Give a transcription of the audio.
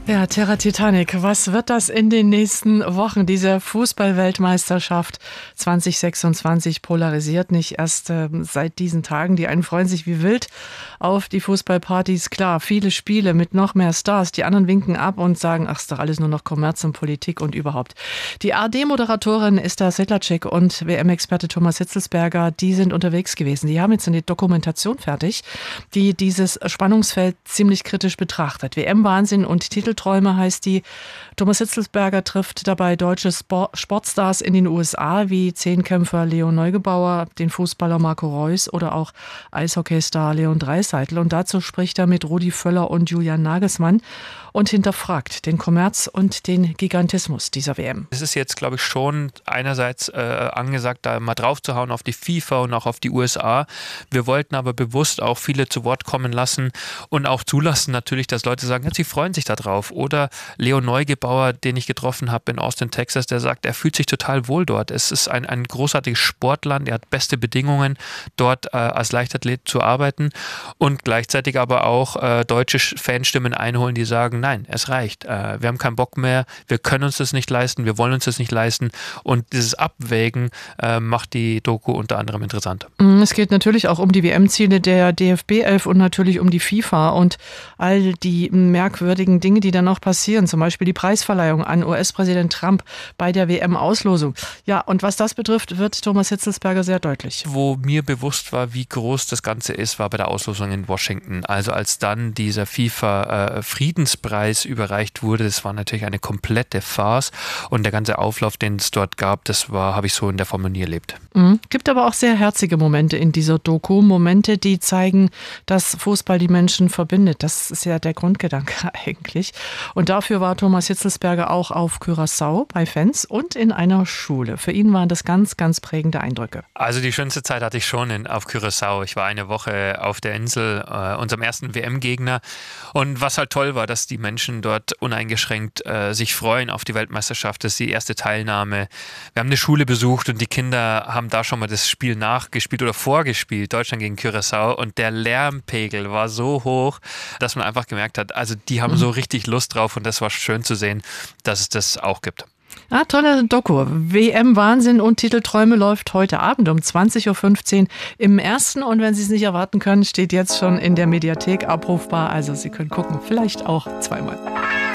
Ja, Terra Titanic, was wird das in den nächsten Wochen? Diese Fußball-Weltmeisterschaft 2026 polarisiert nicht erst seit diesen Tagen. Die einen freuen sich wie wild auf die Fußballpartys. Klar, viele Spiele mit noch mehr Stars. Die anderen winken ab und sagen, ach, ist doch alles nur noch Kommerz und Politik und überhaupt. Die ARD-Moderatorin Esther Sedlacek und WM-Experte Thomas Hitzelsberger, die sind unterwegs gewesen. Die haben jetzt eine Dokumentation fertig, die dieses Spannungsfeld ziemlich kritisch betrachtet. WM-Wahnsinn und Titelträume heißt die. Thomas Hitzelsberger trifft dabei deutsche Sportstars in den USA wie Zehnkämpfer Leo Neugebauer, den Fußballer Marco Reus oder auch Eishockeystar Leon Draisaitl. Und dazu spricht er mit Rudi Völler und Julian Nagelsmann und hinterfragt den Kommerz und den Gigantismus dieser WM. Es ist jetzt, glaube ich, schon einerseits angesagt, da mal drauf zu hauen auf die FIFA und auch auf die USA. Wir wollten aber bewusst auch viele zu Wort kommen lassen und auch zulassen natürlich, dass Leute sagen, ja, sie freuen sich da drauf. Oder Leo Neugebauer, den ich getroffen habe in Austin, Texas, der sagt, er fühlt sich total wohl dort. Es ist ein großartiges Sportland, er hat beste Bedingungen, dort als Leichtathlet zu arbeiten und gleichzeitig aber auch deutsche Fanstimmen einholen, die sagen, nein, es reicht. Wir haben keinen Bock mehr, wir können uns das nicht leisten, wir wollen uns das nicht leisten und dieses Abwägen macht die Doku unter anderem interessant. Es geht natürlich auch um die WM-Ziele der DFB 11 und natürlich um die FIFA und all die merkwürdigen Dinge, die dann noch passieren, zum Beispiel die Preisverleihung an US-Präsident Trump bei der WM-Auslosung. Ja, und was das betrifft, wird Thomas Hitzelsberger sehr deutlich. Wo mir bewusst war, wie groß das Ganze ist, war bei der Auslosung in Washington. Also als dann dieser FIFA-Friedenspreis überreicht wurde, das war natürlich eine komplette Farce und der ganze Auflauf, den es dort gab, das habe ich so in der Form noch nie erlebt. Gibt aber auch sehr herzige Momente in dieser Doku, Momente, die zeigen, dass Fußball die Menschen verbindet. Das ist ja der Grundgedanke eigentlich. Und dafür war Thomas Hitzelsberger auch auf Curaçao bei Fans und in einer Schule. Für ihn waren das ganz, ganz prägende Eindrücke. Also die schönste Zeit hatte ich schon auf Curaçao. Ich war eine Woche auf der Insel, unserem ersten WM-Gegner. Und was halt toll war, dass die Menschen dort uneingeschränkt sich freuen auf die Weltmeisterschaft. Das ist die erste Teilnahme. Wir haben eine Schule besucht und die Kinder haben da schon mal das Spiel nachgespielt oder vorgespielt, Deutschland gegen Curaçao. Und der Lärmpegel war so hoch, dass man einfach gemerkt hat, also die haben so richtig Lust drauf und das war schön zu sehen, dass es das auch gibt. Ah, tolle Doku. WM-Wahnsinn und Titelträume läuft heute Abend um 20.15 Uhr im Ersten. Und wenn Sie es nicht erwarten können, steht jetzt schon in der Mediathek abrufbar. Also Sie können gucken, vielleicht auch zweimal.